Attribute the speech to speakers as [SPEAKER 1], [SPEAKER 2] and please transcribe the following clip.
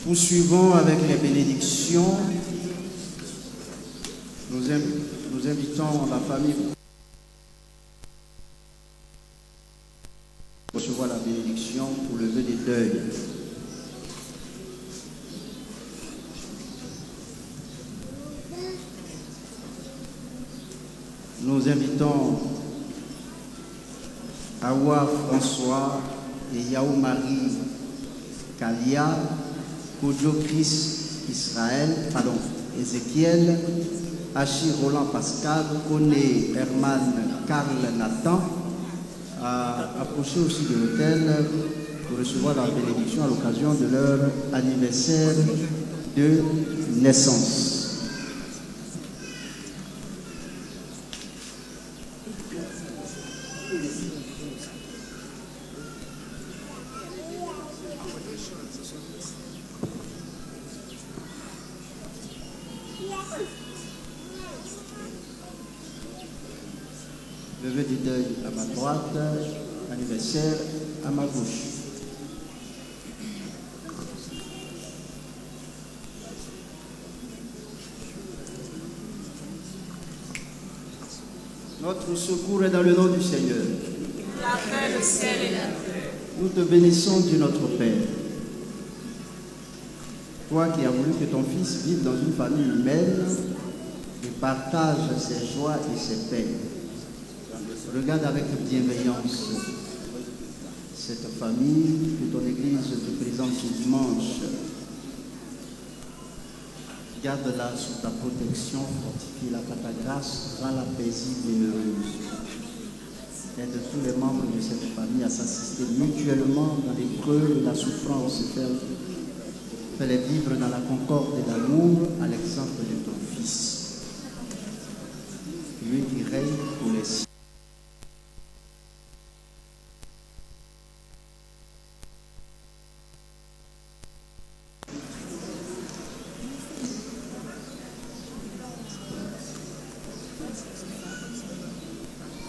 [SPEAKER 1] Poursuivons avec les bénédictions. Nous invitons la famille pour recevoir la bénédiction pour lever des deuils. Nous invitons Awa François et Yao Marie Kalia, Kojo Chris Israël, Ézéchiel, Achir Roland Pascal, Koné Herman Karl Nathan, à approcher aussi de l'autel pour recevoir la bénédiction à l'occasion de leur anniversaire de naissance. Levée du deuil à ma droite, anniversaire à ma gauche. Notre secours est dans le nom du Seigneur.
[SPEAKER 2] La paix, le ciel et la terre.
[SPEAKER 1] Nous te bénissons, Dieu notre Père. Toi qui as voulu que ton Fils vive dans une famille humaine et partage ses joies et ses peines. Regarde avec bienveillance cette famille que ton Église te présente ce dimanche. Garde-la sous ta protection, fortifie-la par ta grâce, rends-la paisible et heureuse. Aide tous les membres de cette famille à s'assister mutuellement dans les creux et la souffrance. Fais-les vivre dans la concorde et l'amour à l'exemple de ton